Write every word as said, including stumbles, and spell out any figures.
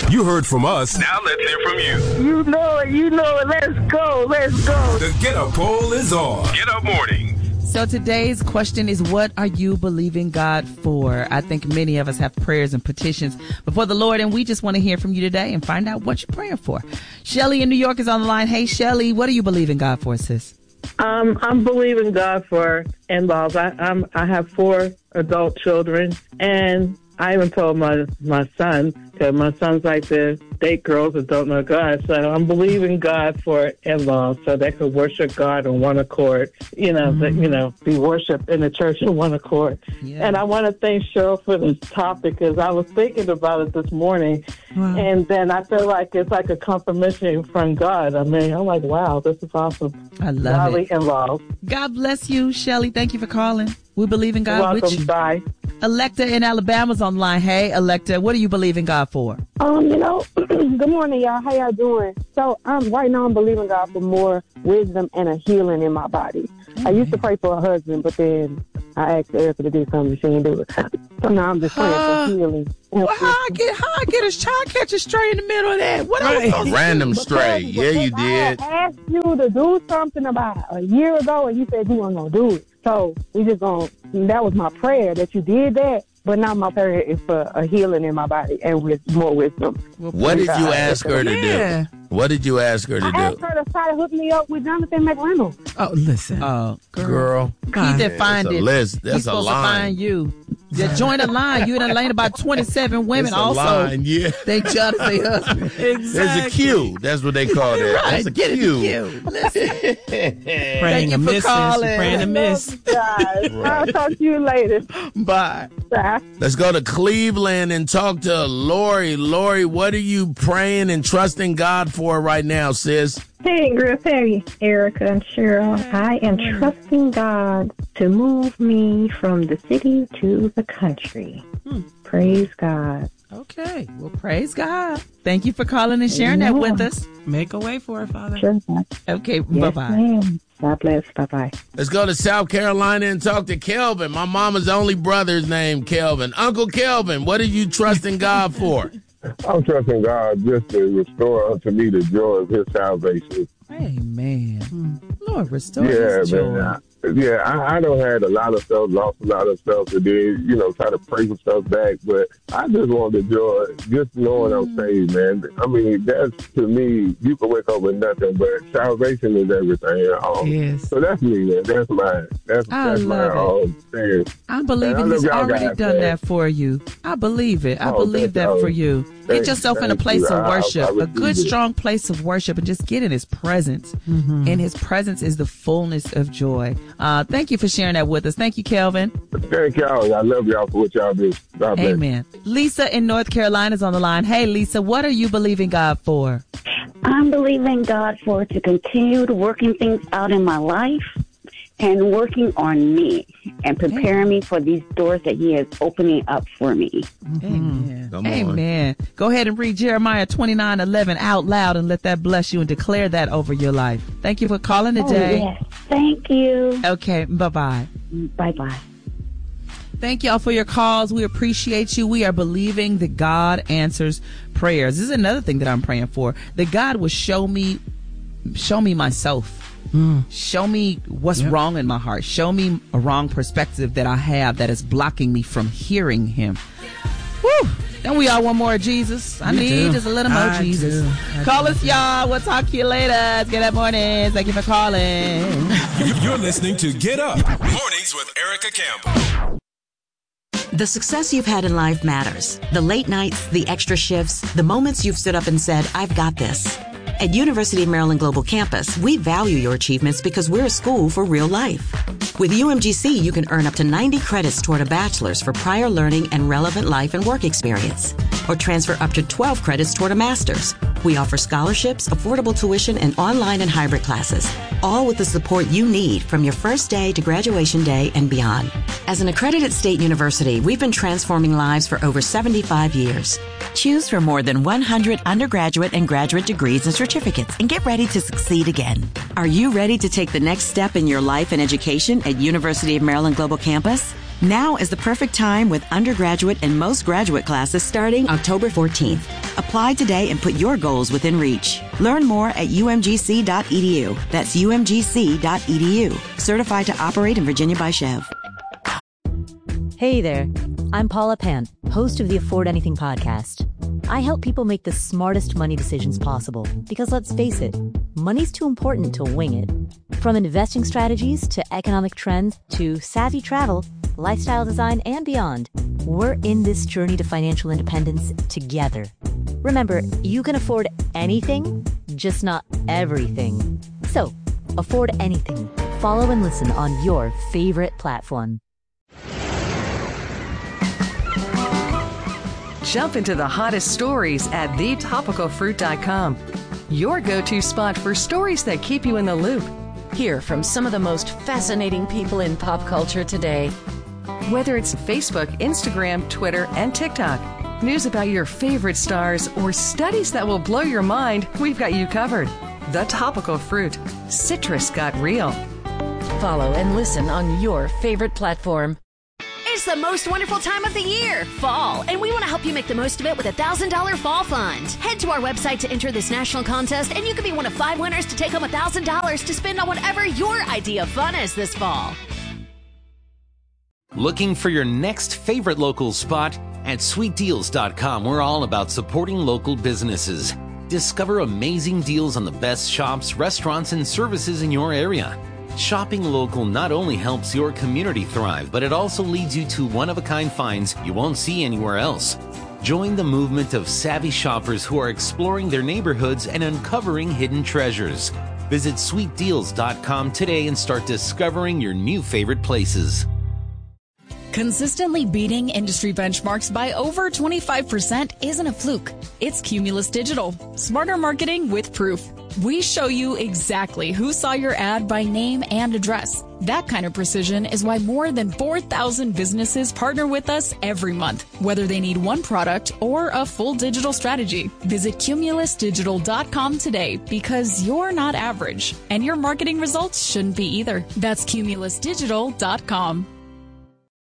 You heard from us. Now let's hear from you. You know it. You know it. Let's go. Let's go. The Get Up poll is on. Get Up Morning. So today's question is, what are you believing God for? I think many of us have prayers and petitions before the Lord, and we just want to hear from you today and find out what you're praying for. Shelly in New York is on the line. Hey, Shelly, what are you believing God for, sis? Um, I'm believing God for in-laws. I, I'm, I have four adult children, and I even told my, my son, because my son's like to date girls that don't know God. So I'm believing God for in-laws so they could worship God in one accord, you know, mm-hmm. that, you know, be worshiped in the church in one accord. Yeah. And I want to thank Cheryl for this topic because I was thinking about it this morning. Wow. And then I feel like it's like a confirmation from God. I mean, I'm like, wow, this is awesome. I love Godly it. In-laws. God bless you, Shelly. Thank you for calling. We believe in God. You're welcome. With you. Bye. Electa in Alabama's on the line. Hey, Electa, what do you believe in God for? Um, you know, good morning, y'all. How y'all doing? So, um, right now I'm believing God for more wisdom and a healing in my body. Mm-hmm. I used to pray for a husband, but then I asked Erica to do something. She didn't do it. So now I'm just praying uh, for healing. Well, how I get, how I get a child catch a stray in the middle of that? What right. I A random stray. Yeah, you did. I asked you to do something about a year ago, and you said you weren't going to do it. So we just going to, that was my prayer that you did that. But now my prayer is for a healing in my body and with more wisdom. What did you ask her to yeah. do? What did you ask her to I do? I asked her to try to hook me up with Jonathan McReynolds. Oh, listen. Oh, girl. girl. He did find That's it. A list. That's He's a supposed line. to find you. Yeah, join the line. You in a lane about twenty-seven women That's a also. line, yeah. They try to say husband. Exactly. There's a queue. That's what they call that. Right. That's a Get queue. queue. Listen. Praying you a for miss. calling. Praying a miss. Guys, Right. I'll talk to you later. Bye. Bye. Let's go to Cleveland and talk to Lori. Lori, what are you praying and trusting God for right now, sis? Hey, Griff, hey, Erica and Cheryl. I am trusting God to move me from the city to the country. Hmm. Praise God. Okay. Well, praise God. Thank you for calling and sharing yeah. that with us. Make a way for it, Father. Sure. Okay. Yes, bye-bye. Ma'am. God bless. Bye-bye. Let's go to South Carolina and talk to Kelvin. My mama's only brother's named Kelvin. Uncle Kelvin, what are you trusting God for? I'm trusting God just to restore unto me the joy of his salvation. Amen. Hmm. Lord, restore yeah, his joy. Man, I, yeah, I, I done had a lot of stuff, lost a lot of stuff, and then, you know, try to pray some stuff back. But I just want the joy, just knowing mm. I'm saved, man. I mean, that's, to me, you can wake up with nothing, but salvation is everything. Um, yes. So that's me, man. That's my, that's, I that's my um, thing. I believe man, he's already guys, done man. that for you. I believe it. I oh, believe that for you. Get yourself in a place you. of worship, I, I a good, it. strong place of worship, and just get in his presence. Mm-hmm. And his presence is the fullness of joy. Uh, thank you for sharing that with us. Thank you, Kelvin. Thank y'all. I love y'all for what y'all do. God bless. Amen. Lisa in North Carolina is on the line. Hey, Lisa, what are you believing God for? I'm believing God for to continue to working things out in my life and working on me and preparing me for these doors that he is opening up for me. Amen. Come Amen. On. Go ahead and read Jeremiah twenty-nine eleven out loud and let that bless you and declare that over your life. Thank you for calling today. Oh, yes. Thank you. Okay. Bye-bye. Bye-bye. Thank y'all for your calls. We appreciate you. We are believing that God answers prayers. This is another thing that I'm praying for, that God will show me, show me myself. Mm. Show me what's yep. wrong in my heart. Show me a wrong perspective that I have that is blocking me from hearing him. Woo! Don't we all want more Jesus? I you need do. just a little more I Jesus. Call do. us, y'all. We'll talk to you later. It's Get Up Mornings. Thank you for calling. You're listening to Get Up Mornings with Erica Campbell. The success you've had in life matters. The late nights, the extra shifts, the moments you've stood up and said, I've got this. At University of Maryland Global Campus, we value your achievements because we're a school for real life. With U M G C, you can earn up to ninety credits toward a bachelor's for prior learning and relevant life and work experience, or transfer up to twelve credits toward a master's. We offer scholarships, affordable tuition, and online and hybrid classes, all with the support you need from your first day to graduation day and beyond. As an accredited state university, we've been transforming lives for over seventy-five years. Choose from more than one hundred undergraduate and graduate degrees and certificates and get ready to succeed again. Are you ready to take the next step in your life and education at University of Maryland Global Campus? Now is the perfect time with undergraduate and most graduate classes starting October fourteenth. Apply today and put your goals within reach. Learn more at U M G C dot E D U. That's U M G C dot E D U. Certified to operate in Virginia by Chev. Hey there. I'm Paula Pant, host of the Afford Anything podcast. I help people make the smartest money decisions possible because, let's face it, money's too important to wing it. From investing strategies to economic trends to savvy travel, lifestyle design, and beyond, we're in this journey to financial independence together. Remember, you can afford anything, just not everything. So, afford anything. Follow and listen on your favorite platform. Jump into the hottest stories at the topical fruit dot com. Your go-to spot for stories that keep you in the loop. Hear from some of the most fascinating people in pop culture today. Whether it's Facebook, Instagram, Twitter, and TikTok, news about your favorite stars, or studies that will blow your mind, we've got you covered. The Topical Fruit. Citrus got real. Follow and listen on your favorite platform. It's the most wonderful time of the year, fall, and we want to help you make the most of it with a one thousand dollars Fall Fund. Head to our website to enter this national contest, and you could be one of five winners to take home one thousand dollars to spend on whatever your idea of fun is this fall. Looking for your next favorite local spot? At sweet deals dot com, we're all about supporting local businesses. Discover amazing deals on the best shops, restaurants, and services in your area. Shopping local not only helps your community thrive, but it also leads you to one-of-a-kind finds you won't see anywhere else. Join the movement of savvy shoppers who are exploring their neighborhoods and uncovering hidden treasures. Visit sweet deals dot com today and start discovering your new favorite places. Consistently beating industry benchmarks by over twenty-five percent isn't a fluke. It's Cumulus Digital. Smarter marketing with proof. We show you exactly who saw your ad by name and address. That kind of precision is why more than four thousand businesses partner with us every month, whether they need one product or a full digital strategy. Visit Cumulus Digital dot com today because you're not average, and your marketing results shouldn't be either. That's Cumulus Digital dot com.